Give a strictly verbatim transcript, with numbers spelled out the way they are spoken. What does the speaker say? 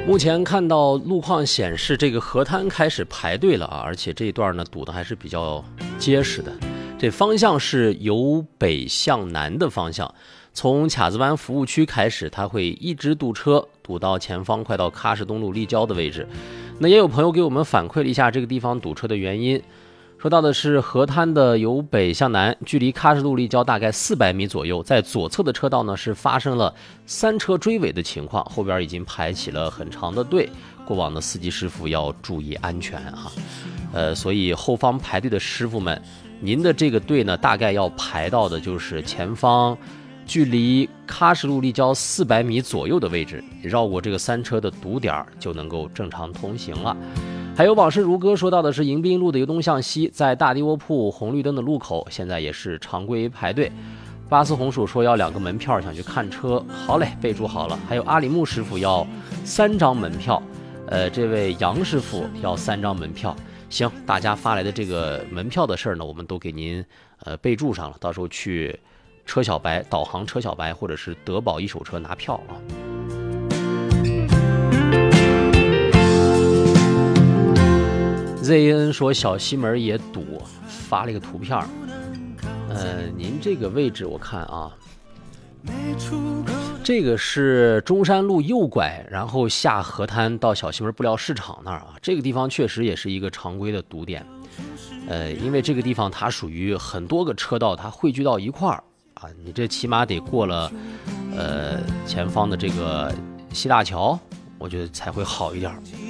目前看到路况显示，这个河滩开始排队了啊，而且这一段呢堵得还是比较结实的。这方向是由北向南的方向，从卡子湾服务区开始，它会一直堵车，堵到前方快到喀什东路立交的位置。那也有朋友给我们反馈了一下这个地方堵车的原因，说到的是河滩的由北向南，距离喀什路立交大概四百米左右，在左侧的车道呢是发生了三车追尾的情况，后边已经排起了很长的队，过往的司机师傅要注意安全啊。呃，所以后方排队的师傅们，您的这个队呢大概要排到的就是前方距离喀什路立交四百米左右的位置，绕过这个三车的堵点就能够正常通行了。还有往事如歌说到的是迎宾路的由东向西，在大地窝铺红绿灯的路口，现在也是常规排队。巴斯红薯说要两个门票，想去看车。好嘞，备注好了。还有阿里木师傅要三张门票，呃，这位杨师傅要三张门票。行，大家发来的这个门票的事儿呢，我们都给您呃备注上了，到时候去车小白导航车小白或者是德宝一手车拿票啊。Z N 说小西门也堵，发了一个图片。呃，您这个位置我看啊，这个是中山路右拐，然后下河滩到小西门布料市场那儿啊，这个地方确实也是一个常规的堵点。呃，因为这个地方它属于很多个车道，它汇聚到一块儿啊，你这起码得过了呃前方的这个西大桥，我觉得才会好一点。